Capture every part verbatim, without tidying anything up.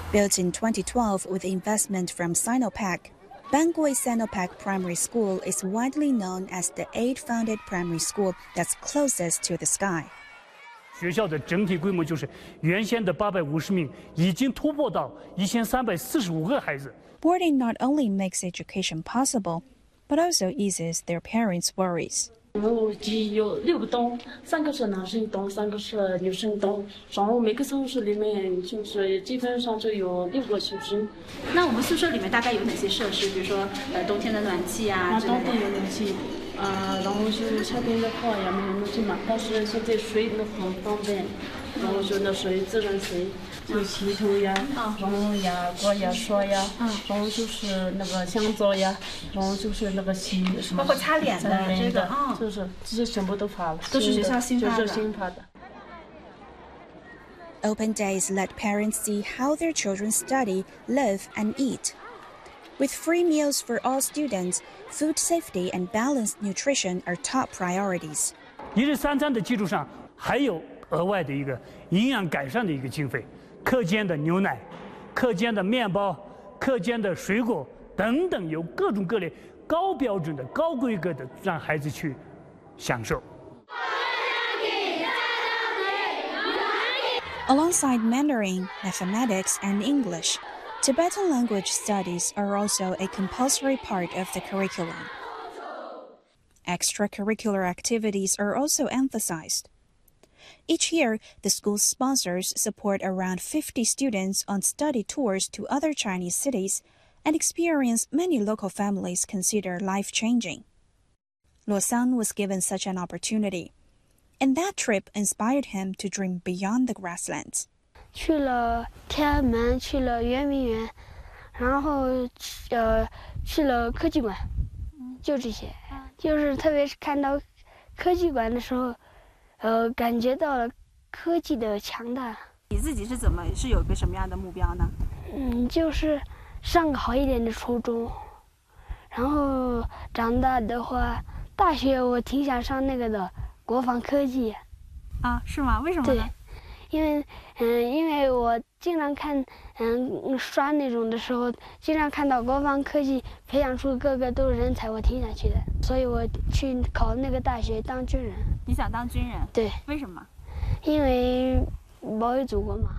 Built in twenty twelve with investment from Sinopec, Bangui Sinopec Primary School is widely known as the aid-funded primary school that's closest to the sky. 学校的整体规模就是原先的八百五十名，已经突破到一千三百四十五个孩子。 Boarding not only makes education possible, but also eases their parents' worries. 我们集有六个栋，三个是男生栋，三个是女生栋。然后每个宿舍里面就是基本上就有六个学生。 那我们宿舍里面大概有哪些设施？比如说，呃，冬天的暖气啊之类的。 冬天有暖气，啊，然后就夏天的话也没有暖气嘛，但是现在水都很方便，然后就那水自然水。 就洗头呀，然后牙膏牙刷呀，然后就是那个香皂呀，然后就是那个洗什么， 包括擦脸的这个，嗯， 就是这些全部都发了， 都是学校新发的。 就是新发的。 Open days let parents see how their children study, live, and eat. With free meals for all students, food safety and balanced nutrition are top priorities. 一日三餐的基础上，还有额外的一个营养改善的一个经费。 课间的牛奶、课间的面包、课间的水果等等，有各种各类高标准的、高规格的，让孩子去享受。 Alongside Mandarin, mathematics, and English, Tibetan language studies are also a compulsory part of the curriculum. Extracurricular activities are also emphasized. Each year, the school's sponsors support around fifty students on study tours to other Chinese cities, an experience many local families consider life-changing. Luo San was given such an opportunity, and that trip inspired him to dream beyond the grasslands. 去了天安门，去了圆明园，然后呃去了科技馆，就这些。就是特别是看到科技馆的时候。 呃，感觉到了科技的强大。 你自己是怎么是有一个什么样的目标呢？ 嗯，就是上个好一点的初中，然后长大的话，大学我挺想上那个的国防科技。 啊，是吗？为什么呢？ 对，因为嗯，因为我经常看嗯刷那种的时候，经常看到国防科技培养出个个都是人才，我挺想去的，所以我去考那个大学当军人。 你想当军人？ 对， 为什么？ 因为保卫祖国嘛。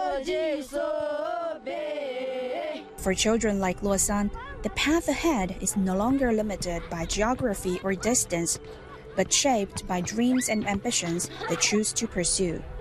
For children like Luo San, the path ahead is no longer limited by geography or distance, but shaped by dreams and ambitions they choose to pursue.